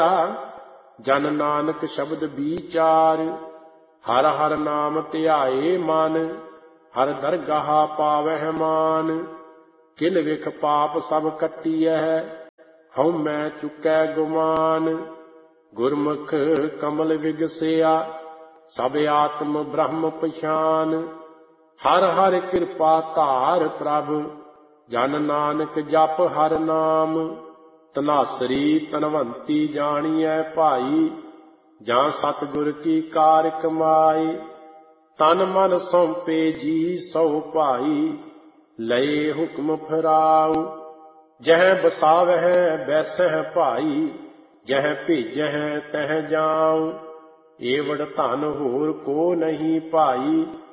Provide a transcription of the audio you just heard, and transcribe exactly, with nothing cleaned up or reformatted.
ਜਨ ਨਾਨਕ ਸ਼ਬਦ ਵਿਚਾਰ। ਹਰ ਹਰ ਨਾਮ ਧਿਆਏ ਮਨ, ਹਰ ਦਰਗਾਹ ਪਾਵਹਿ ਮਾਨ। ਕਿਲ ਵਿਖ ਪਾਪ ਸਭ ਕੱਟੀਐ, ਹਉ ਮੈਂ ਚੁਕੈ ਗੁਮਾਨ। ਗੁਰਮੁਖ ਕਮਲ ਵਿਗਸਿਆ, ਸਭ ਆਤਮ ਬ੍ਰਹਮ ਪਛਾਨ। ਹਰ ਹਰ ਕਿਰਪਾ ਧਾਰ ਪ੍ਰਭ, ਜਨ ਨਾਨਕ ਜਪ ਹਰ ਨਾਮ। ਧਨਾਸਰੀ ਧਨਵੰਤੀ ਜਾਣੀਐ ਭਾਈ, ਜਾਂ ਸਤਿਗੁਰ ਕੀ ਕਾਰ ਕਮਾਈ। ਤਨ ਮਨ ਸੌਂਪੇ ਜੀ ਸੋ ਭਾਈ, ਲਏ ਹੁਕਮ ਫਿਰਾਉ। ਜਹ ਬਸਾਵਹਿ ਬੈਸਹਿ ਭਾਈ, ਜਹ ਭੇਜਹਿ ਤਹ ਜਾਉ। ਏਵੜ ਧਨ ਹੋਰ ਕੋ ਨਹੀਂ ਭਾਈ,